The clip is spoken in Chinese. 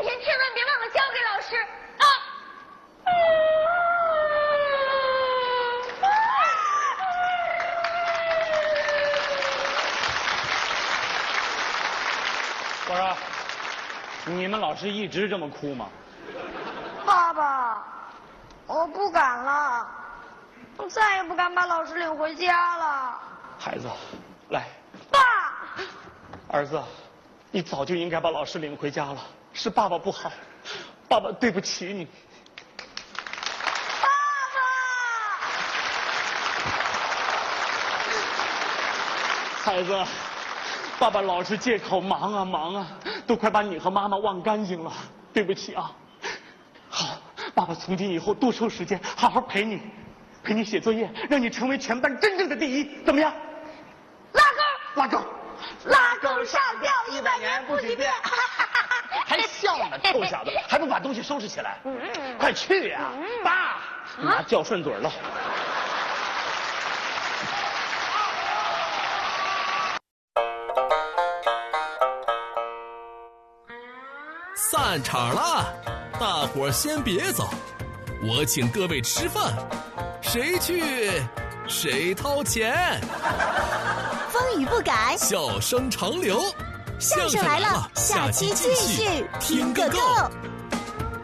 天千万别忘了交给老师啊！ 我说，你们老师一直这么哭吗？ 爸爸，我不敢了，我再也不敢把老师领回家了。 孩子，来， 爸， 儿子，你早就应该把老师领回家了，是爸爸不好，爸爸对不起你。 爸爸， 孩子，爸爸老是借口忙啊忙啊，都快把你和妈妈忘干净了，对不起啊。好，爸爸从今以后多抽时间，好好陪你写作业，让你成为全班真正的第一，怎么样？拉钩， 拉钩上吊100年不许变。 还笑呢，臭小子，还不把东西收拾起来？快去呀！爸，拿叫顺嘴了。 散场了，大伙儿先别走，我请各位吃饭，谁去谁掏钱。 风雨不改， 笑声长流， 相声来了，下期继续听个够。